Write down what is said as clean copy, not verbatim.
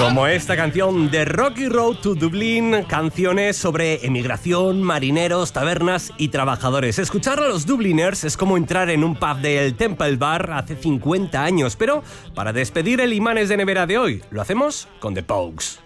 Como esta canción de Rocky Road to Dublin, canciones sobre emigración, marineros, tabernas y trabajadores. Escuchar a los Dubliners es como entrar en un pub del Temple Bar hace 50 años, pero para despedir el Imanes de Nevera de hoy, lo hacemos con The Pogues.